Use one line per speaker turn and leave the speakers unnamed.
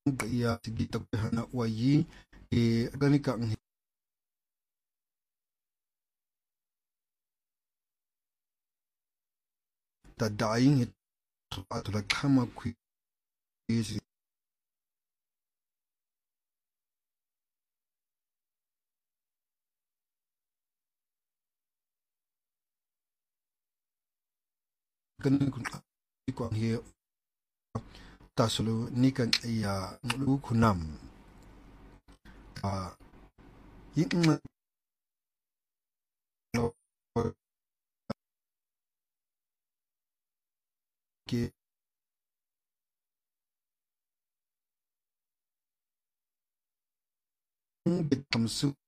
ya tigita hana wayi ganika ta dying it atula kama kwisi ganin kun ko he tasulu nikan ya lu kunam yin ke bitamsu